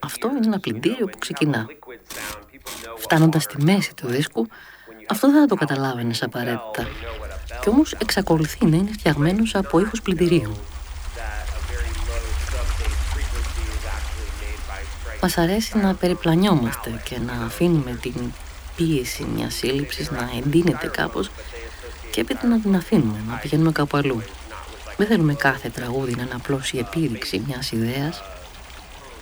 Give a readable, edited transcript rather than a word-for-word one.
Αυτό είναι ένα πλυντήριο που ξεκινά. Φτάνοντας στη μέση του δίσκου, αυτό δεν θα το καταλάβαινες απαραίτητα. Κι όμως εξακολουθεί να είναι φτιαγμένος από ήχους πλυντηρίου. Μας αρέσει να περιπλανιόμαστε και να αφήνουμε την πίεση μιας σύλληψης να εντείνεται κάπως και έπειτα να την αφήνουμε, να πηγαίνουμε κάπου αλλού. Δεν θέλουμε κάθε τραγούδι να είναι απλώς η επίδειξη μιας ιδέας,